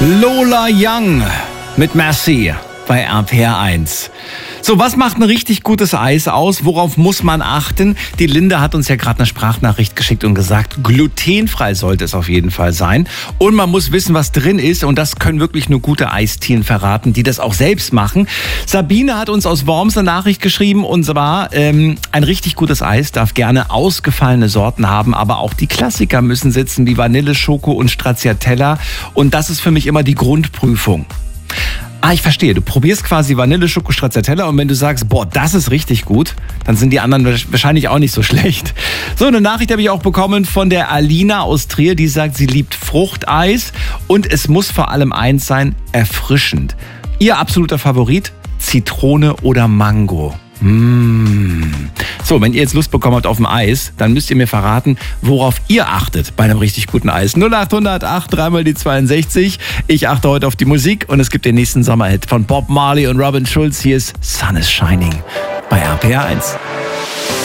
Lola Young mit Merci bei RPR 1. So, was macht ein richtig gutes Eis aus? Worauf muss man achten? Die Linda hat uns ja gerade eine Sprachnachricht geschickt und gesagt, glutenfrei sollte es auf jeden Fall sein. Und man muss wissen, was drin ist. Und das können wirklich nur gute Eistieren verraten, die das auch selbst machen. Sabine hat uns aus Worms eine Nachricht geschrieben. Und zwar, ein richtig gutes Eis darf gerne ausgefallene Sorten haben. Aber auch die Klassiker müssen sitzen, wie Vanille, Schoko und Stracciatella. Und das ist für mich immer die Grundprüfung. Ich verstehe. Du probierst quasi Vanille, Schoko, Stracciatella und wenn du sagst, boah, das ist richtig gut, dann sind die anderen wahrscheinlich auch nicht so schlecht. So, eine Nachricht habe ich auch bekommen von der Alina aus Trier, die sagt, sie liebt Fruchteis und es muss vor allem eins sein, erfrischend. Ihr absoluter Favorit? Zitrone oder Mango? So, wenn ihr jetzt Lust bekommen habt auf ein Eis, dann müsst ihr mir verraten, worauf ihr achtet bei einem richtig guten Eis. 0800 8 3 die 62. Ich achte heute auf die Musik und es gibt den nächsten Sommerhit von Bob Marley und Robin Schulz. Hier ist Sun is Shining bei RPR 1.